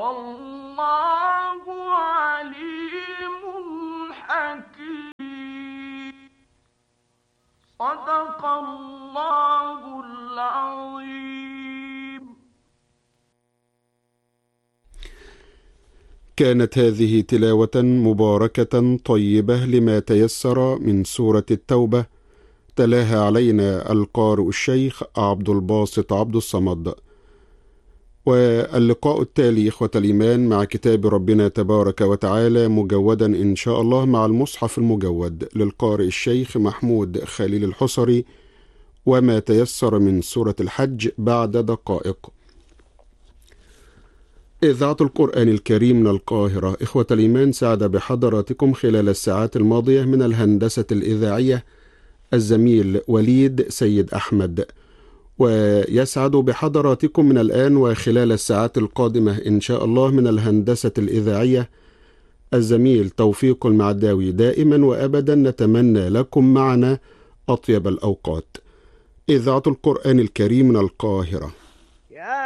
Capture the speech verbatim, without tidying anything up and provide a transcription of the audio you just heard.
والله عليم حكيم. صدق الله العظيم. كانت هذه تلاوة مباركة طيبة لما تيسر من سورة التوبة، تلاها علينا القارئ الشيخ عبد الباسط عبد الصمد. واللقاء التالي إخوة الإيمان مع كتاب ربنا تبارك وتعالى مجودا إن شاء الله مع المصحف المجود للقارئ الشيخ محمود خليل الحصري، وما تيسر من سورة الحج بعد دقائق. إذاعة القرآن الكريم من القاهرة. إخوة الإيمان، سعد بحضراتكم خلال الساعات الماضية من الهندسة الإذاعية الزميل وليد سيد أحمد، ويسعد بحضراتكم من الآن وخلال الساعات القادمة إن شاء الله من الهندسة الإذاعية الزميل توفيق المعداوي. دائما وأبدا نتمنى لكم معنا أطيب الأوقات. إذاعة القرآن الكريم من القاهرة.